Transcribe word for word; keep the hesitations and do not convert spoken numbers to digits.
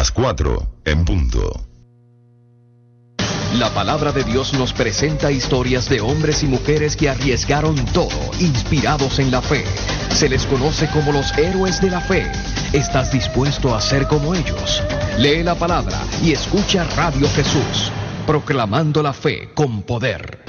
las cuatro en punto. La palabra de Dios nos presenta historias de hombres y mujeres que arriesgaron todo, inspirados en la fe. Se les conoce como los héroes de la fe. ¿Estás dispuesto a ser como ellos? Lee la palabra y escucha Radio Jesús, proclamando la fe con poder.